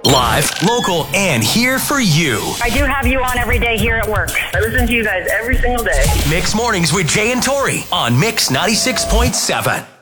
Live, local, and here for you. I do have you on every day here at work. I listen to you guys every single day. Mix Mornings with Jay and Tori on Mix 96.7.